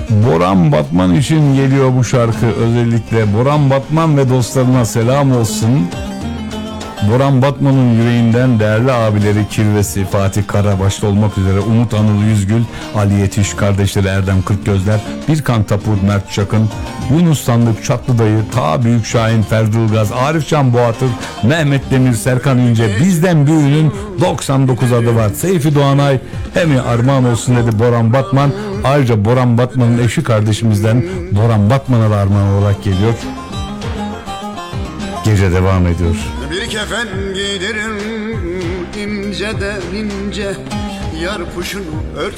Boran Batman için geliyor bu şarkı. Özellikle Boran Batman ve dostlarına selam olsun. Boran Batman'ın yüreğinden değerli abileri Kirvesi, Fatih Kara başta olmak üzere Umut Anıl Yüzgül, Ali Yetiş, kardeşleri Erdem Kırkgözler, Birkan Tapur, Mert Çakın, Yunus Sandık, Çatlı Dayı, Ta Büyük Şahin, Ferdi Ilgaz, Arif Can Boğatır, Mehmet Demir, Serkan Ünce, bizden büyüğünün 99 adı var. Seyfi Doğanay, hem armağan olsun dedi Boran Batman. Ayrıca Boran Batman'ın eşi kardeşimizden Boran Batman'a da armağan olarak geliyor. Gece devam ediyor. Bir kefen giydirin inceden ince, yar kuşunu ört